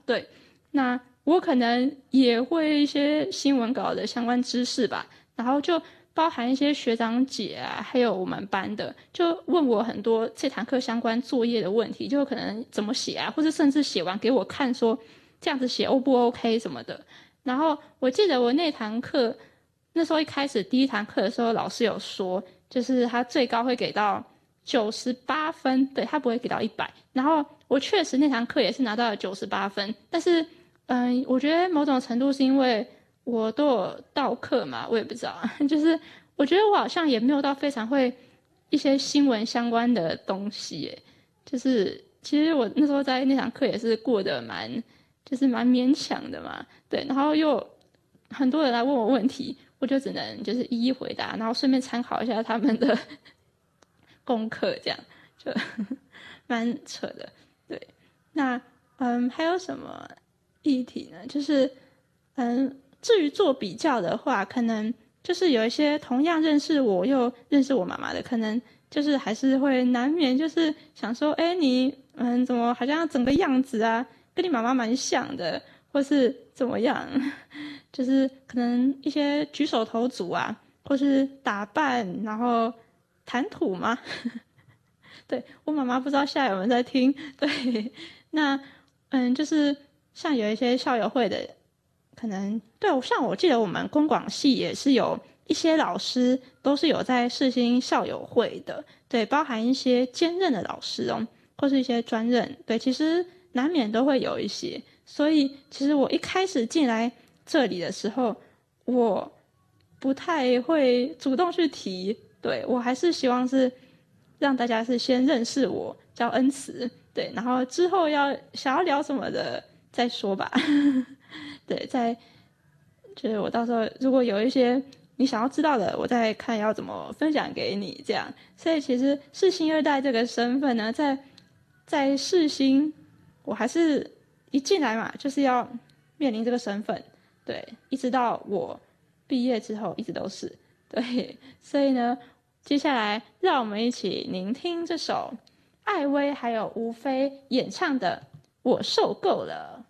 对，那我可能也会一些新闻稿的相关知识吧，然后就包含一些学长姐啊，还有我们班的，就问我很多这堂课相关作业的问题，就可能怎么写啊，或者甚至写完给我看说这样子写 O 不 OK 什么的。然后我记得我那堂课那时候一开始第一堂课的时候，老师有说，就是他最高会给到98分，对，他不会给到100。然后我确实那堂课也是拿到了98分，但是我觉得某种程度是因为我都有到课嘛，我也不知道，就是我觉得我好像也没有到非常会一些新闻相关的东西耶，就是其实我那时候在那堂课也是过得就是蛮勉强的嘛，对，然后又很多人来问我问题，我就只能就是一一回答，然后顺便参考一下他们的功课，这样就蛮扯的。对，那还有什么议题呢？就是至于做比较的话，可能就是有一些同样认识我又认识我妈妈的，可能就是还是会难免就是想说，哎，你怎么好像整个样子啊，跟你妈妈蛮像的，或是怎么样？就是可能一些举手投足啊，或是打扮，然后谈吐嘛。对，我妈妈不知道现在有没有在听。对，那就是像有一些校友会的，可能对，像我记得我们公广系也是有一些老师都是有在世新校友会的，对，包含一些兼任的老师哦，或是一些专任，对，其实难免都会有一些。所以其实我一开始进来这里的时候，我不太会主动去提，对，我还是希望是让大家是先认识我，叫恩慈，对，然后之后想要聊什么的再说吧。对，就是我到时候如果有一些你想要知道的，我再看要怎么分享给你，这样。所以其实世新二代这个身份呢，在世新，我还是一进来嘛，就是要面临这个身份，对，一直到我毕业之后，一直都是对。所以呢，接下来让我们一起聆听这首艾薇还有吴飞演唱的《我受够了》。